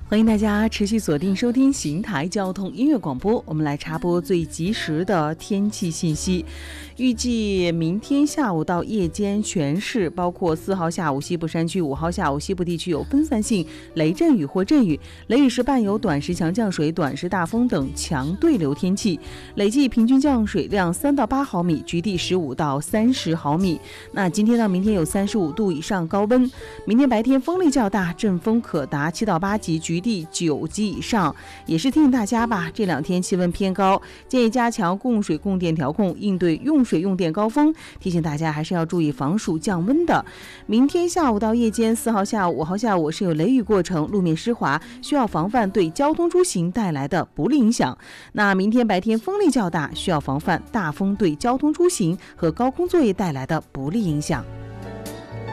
欢迎大家持续锁定收听邢台交通音乐广播，我们来插播最及时的天气信息。预计明天下午到夜间，全市包括4号下午西部山区、5号下午西部地区有分散性雷阵雨或阵雨，雷雨时伴有短时强降水、短时大风等强对流天气，累计平均降水量3到8毫米，局地15到30毫米。那今天到明天有35度以上高温，明天白天风力较大，阵风可达7到8级，局地9级以上。也是提醒大家吧，这2天气温偏高，建议加强供水供电调控，应对用水用电高峰。提醒大家还是要注意防暑降温的。明天下午到夜间，4号下午、5号下午是有雷雨过程，路面湿滑，需要防范对交通出行带来的不利影响。那明天白天风力较大，需要防范大风对交通出行和高空作业带来的不利影响。